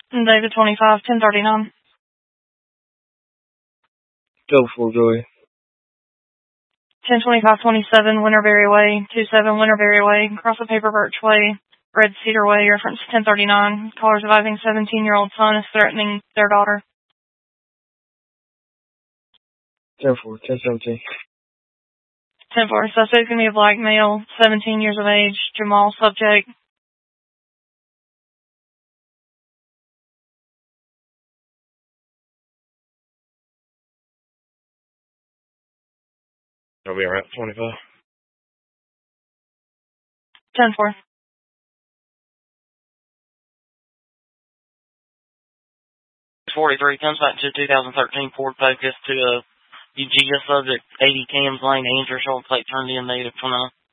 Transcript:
David 25, 1039. Go for Joey. 102527 Winterberry Way, 27 Winterberry Way, across the Paper Birch Way, Red Cedar Way, reference 1039. Caller surviving 17-year-old son is threatening their daughter. 10-4, 1017. 10-4, suspect can be a black male, 17 years of age, Jamal subject. Are we around 25? 10-4. 43 comes back to 2013 Ford Focus to UGS subject 80 Cams Lane, Injured, shoulder plate turned in, negative 29.